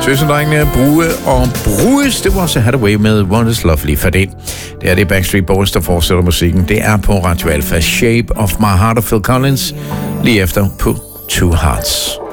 Tøsendrengene, Brue og Bruges. Det var også Hathaway med What is Lovely for det. Det er det Backstreet Boys, der fortsætter musikken. Det er på Radio Alpha, Shape of My Heart of Phil Collins. Lige efter på Two Hearts.